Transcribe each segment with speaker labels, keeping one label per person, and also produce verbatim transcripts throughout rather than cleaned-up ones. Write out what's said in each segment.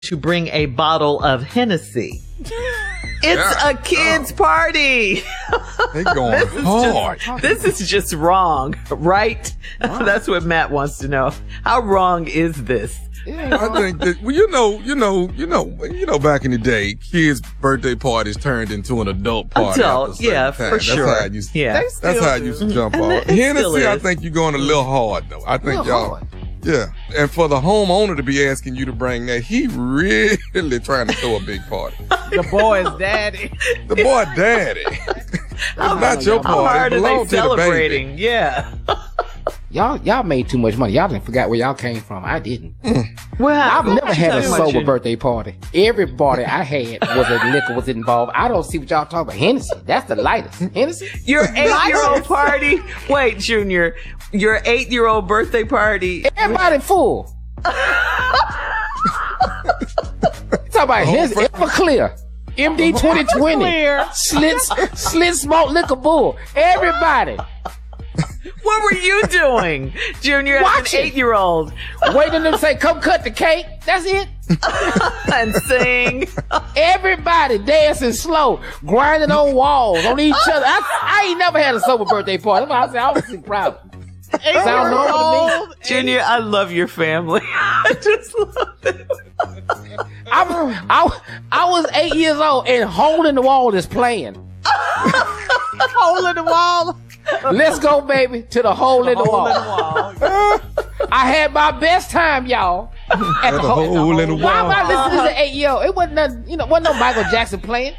Speaker 1: to bring a bottle of Hennessy. It's yeah. a kid's party.
Speaker 2: They going
Speaker 1: this is
Speaker 2: hard.
Speaker 1: Just, this is just wrong, right? Wow. That's what Matt wants to know. How wrong is this?
Speaker 2: Yeah, I think that, well, you know, you know, you know, you know, back in the day, kids' birthday parties turned into an adult party.
Speaker 1: Adult, yeah,
Speaker 2: time.
Speaker 1: for
Speaker 2: that's
Speaker 1: sure.
Speaker 2: How it used,
Speaker 1: yeah,
Speaker 2: that's how it used to jump off. Hennessy, I think you're going a little hard, though. I think y'all, hard. yeah. And for the homeowner to be asking you to bring that, he really trying to throw a big party.
Speaker 3: The boy's daddy.
Speaker 2: The boy daddy. It's not your
Speaker 1: How
Speaker 2: party.
Speaker 1: hard
Speaker 2: it
Speaker 1: are they
Speaker 2: to
Speaker 1: celebrating?
Speaker 2: The baby.
Speaker 1: Yeah.
Speaker 4: Y'all, y'all made too much money. Y'all didn't forget where y'all came from. I didn't.
Speaker 2: Mm.
Speaker 4: Well, I've never had a sober you. birthday party. Everybody I had was a liquor was involved. I don't see what y'all talking about. Hennessy, that's the lightest. Hennessy.
Speaker 1: Your eight-year-old party. Wait, Junior, your eight-year-old birthday party.
Speaker 4: Everybody full. Talk about Hennessy, Everclear. M D twenty twenty. Slit, slit smoke liquor bull. Everybody.
Speaker 1: What were you doing, Junior, as
Speaker 4: Watch
Speaker 1: an eight-year-old?
Speaker 4: Waiting them to say, come cut the cake. That's it.
Speaker 1: And sing.
Speaker 4: Everybody dancing slow, grinding on walls, on each other. I, I ain't never had a sober birthday party. That's why I said I was so proud. Sound normal to me.
Speaker 1: Junior, I love your family. I just love it.
Speaker 4: I, I, I was eight years old and Hole in the Wall is playing.
Speaker 3: Hole in the Wall.
Speaker 4: Let's go, baby, to the hole, the in, the
Speaker 3: hole
Speaker 4: wall.
Speaker 3: in the wall.
Speaker 4: I had my best time, y'all. At
Speaker 2: the,
Speaker 4: the,
Speaker 2: hole, hole in the wall.
Speaker 4: Why am I listening to the eight year old? It wasn't nothing, you know, wasn't no Michael Jackson playing.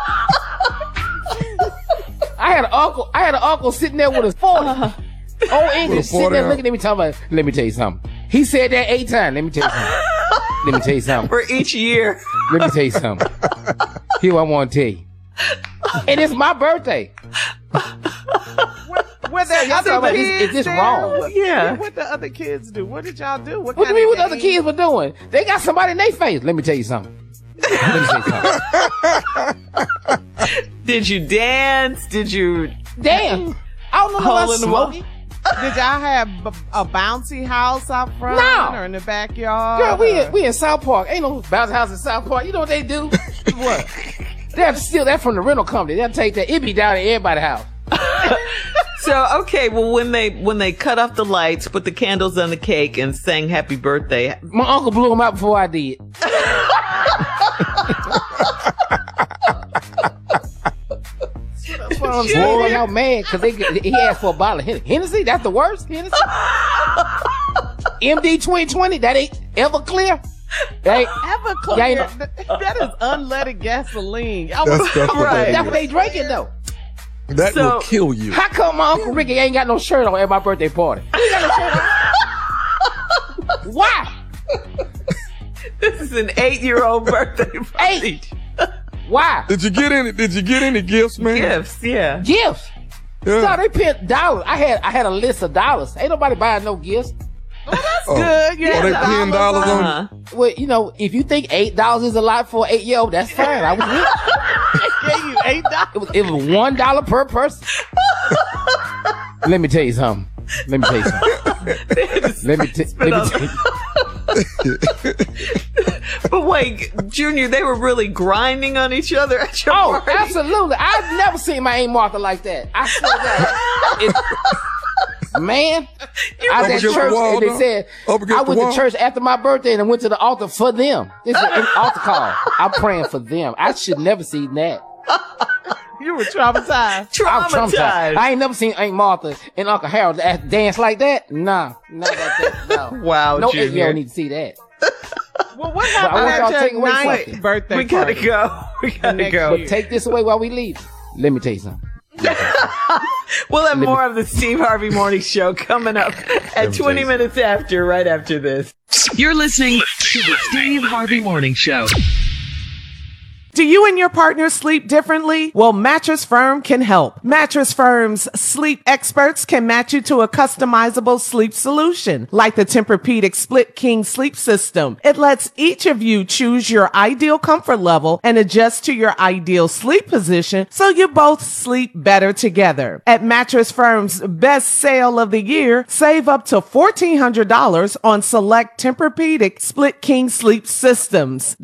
Speaker 4: I had an uncle. I had an uncle sitting there with his forty. Uh, old English sitting there looking at me talking about. Let me tell you something. He said that eight times. Let me tell you something. Let me tell you something.
Speaker 1: For each year.
Speaker 4: Let me tell you something. Here what I want to tell you. And it's my birthday.
Speaker 3: What, what the other
Speaker 4: about,
Speaker 3: kids
Speaker 4: is, is this
Speaker 3: do?
Speaker 4: wrong?
Speaker 3: What,
Speaker 1: yeah.
Speaker 3: What the other kids do? What did y'all do? What,
Speaker 4: What do you mean what the other
Speaker 3: game?
Speaker 4: kids were doing? They got somebody in their face. Let me tell you something. Let me tell you something.
Speaker 1: Did you dance? Did you
Speaker 4: Damn. I don't know
Speaker 1: Hole
Speaker 4: about
Speaker 1: in the wall?
Speaker 4: smoking.
Speaker 3: Did y'all have b- a bouncy house out front
Speaker 4: No.
Speaker 3: or in the backyard?
Speaker 4: Girl, we
Speaker 3: or?
Speaker 4: in, we in South Park. Ain't no bounce house in South Park. You know what they do? What? They have to steal that from the rental company. They'll take that. It be down at everybody's house.
Speaker 1: So, okay, well, when they when they cut off the lights, put the candles on the cake, and sang happy birthday.
Speaker 4: My uncle blew them out before I did. That's why I'm so y'all mad because he asked for a bottle of Hennessy. Hennessy? That's the worst? Hennessy? M D twenty twenty? That ain't Everclear? That ain't
Speaker 3: Everclear?
Speaker 4: That, ain't,
Speaker 3: That, that is unleaded gasoline. I
Speaker 2: That's,
Speaker 3: was,
Speaker 2: that's, what
Speaker 1: right.
Speaker 2: that,
Speaker 4: that's what they drinking though.
Speaker 2: that
Speaker 1: So-
Speaker 2: will kill you.
Speaker 4: How come my Uncle Ricky ain't got no shirt on at my birthday party? He ain't got no shirt on. Why?
Speaker 1: This is an eight-year-old birthday party.
Speaker 4: Eight. Why?
Speaker 2: Did you get any? Did you get any gifts, man?
Speaker 1: Gifts, yeah.
Speaker 4: Gifts.
Speaker 2: Yeah.
Speaker 4: So they paid dollars. I had I had a list of dollars. Ain't nobody buying no gifts.
Speaker 2: Oh.
Speaker 3: good. You
Speaker 2: Oh,
Speaker 3: had
Speaker 2: they
Speaker 3: the
Speaker 2: paying dollars on you?
Speaker 1: Uh-huh.
Speaker 4: Well, you know, if you think eight dollars is a lot for an eight year old, that's fine. I was rich.
Speaker 3: gave you eight dollars.
Speaker 4: It was it was one dollar per person. Let me tell you something. Let me tell you something. Let me, t- let me tell you.
Speaker 1: But wait, Junior, they were really grinding on each other at your
Speaker 4: Oh,
Speaker 1: party?
Speaker 4: absolutely. I've never seen my Aunt Martha like that. I swear to God. It- Man, I was at
Speaker 2: against
Speaker 4: church
Speaker 2: the wall,
Speaker 4: and they
Speaker 2: though?
Speaker 4: said,
Speaker 2: Up against
Speaker 4: I
Speaker 2: the
Speaker 4: went
Speaker 2: wall?
Speaker 4: to church after my birthday and I went to the altar for them. This is an altar call. I'm praying for them. I should never see that.
Speaker 3: You were traumatized.
Speaker 4: I'm traumatized.
Speaker 1: Traumatized.
Speaker 4: I ain't never seen Aunt Martha and Uncle Harold a- dance like that. Nah, not like that. No.
Speaker 1: Wow,
Speaker 4: No
Speaker 1: Junior.
Speaker 4: eight-year-old need to see that.
Speaker 3: Well, what
Speaker 4: I want
Speaker 3: happened
Speaker 4: y'all
Speaker 3: at
Speaker 4: to take
Speaker 3: your
Speaker 4: away
Speaker 3: ninth
Speaker 4: something.
Speaker 3: birthday
Speaker 1: We gotta
Speaker 3: party?
Speaker 1: go. We gotta
Speaker 3: Next
Speaker 1: go.
Speaker 3: year.
Speaker 4: Take this away while we leave. Let me tell you something.
Speaker 1: We'll have more of the Steve Harvey Morning Show coming up at twenty minutes after, right after this. You're listening to the Steve Harvey Morning Show.
Speaker 3: Do you and your partner sleep differently? Well, Mattress Firm can help. Mattress Firm's sleep experts can match you to a customizable sleep solution, like the Tempur-Pedic Split King Sleep System. It lets each of you choose your ideal comfort level and adjust to your ideal sleep position so you both sleep better together. At Mattress Firm's best sale of the year, save up to fourteen hundred dollars on select Tempur-Pedic Split King Sleep Systems.